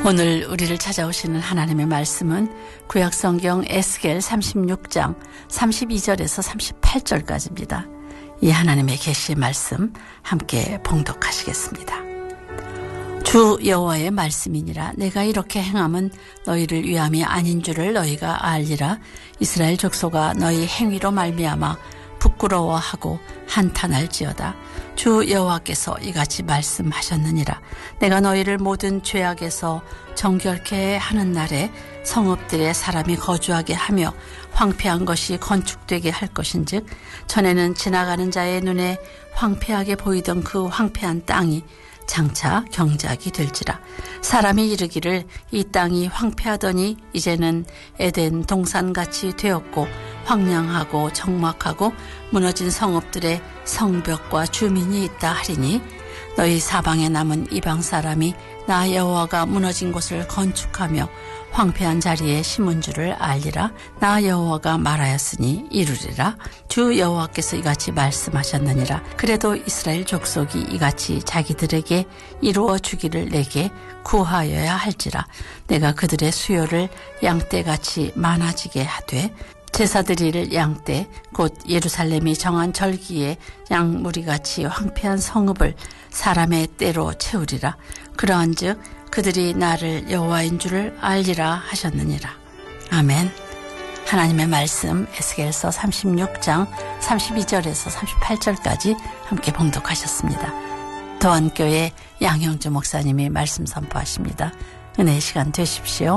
오늘 우리를 찾아오시는 하나님의 말씀은 구약성경 에스겔 36장 32절에서 38절까지입니다. 이 하나님의 계시의 말씀 함께 봉독하시겠습니다. 주 여호와의 말씀이니라. 내가 이렇게 행함은 너희를 위함이 아닌 줄을 너희가 알리라. 이스라엘 족속아, 너희 행위로 말미암아 부끄러워하고 한탄할지어다. 주 여호와께서 이같이 말씀하셨느니라. 내가 너희를 모든 죄악에서 정결케 하는 날에 성읍들에 사람이 거주하게 하며 황폐한 것이 건축되게 할 것인즉, 전에는 지나가는 자의 눈에 황폐하게 보이던 그 황폐한 땅이 장차 경작이 될지라. 사람이 이르기를 이 땅이 황폐하더니 이제는 에덴 동산같이 되었고 황량하고 적막하고 무너진 성읍들의 성벽과 주민이 있다 하리니, 너희 사방에 남은 이방 사람이 나 여호와가 무너진 곳을 건축하며 황폐한 자리에 심은 줄을 알리라. 나 여호와가 말하였으니 이루리라. 주 여호와께서 이같이 말씀하셨느니라. 그래도 이스라엘 족속이 이같이 자기들에게 이루어 주기를 내게 구하여야 할지라. 내가 그들의 수요를 양떼같이 많아지게 하되 제사드릴 양떼 곧 예루살렘이 정한 절기에 양무리같이 황폐한 성읍을 사람의 떼로 채우리라. 그러한즉 그들이 나를 여호와인 줄을 알리라 하셨느니라. 아멘. 하나님의 말씀 에스겔서 36장 32절에서 38절까지 함께 봉독하셨습니다. 도안교회 양형주 목사님이 말씀 선포하십니다. 은혜의 시간 되십시오.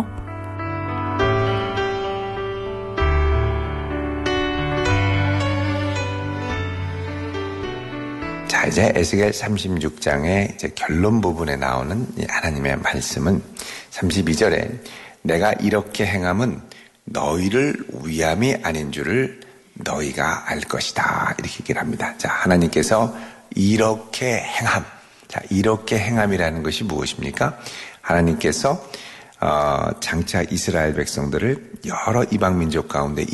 자, 이제 에스겔 36장의 이제 결론 부분에 나오는 이 하나님의 말씀은 32절에 내가 이렇게 행함은 너희를 위함이 아닌 줄을 너희가 알 것이다, 이렇게 얘기를 합니다. 자, 하나님께서 이렇게 행함. 자, 이렇게 행함이라는 것이 무엇입니까? 하나님께서 장차 이스라엘 백성들을 여러 이방 민족 가운데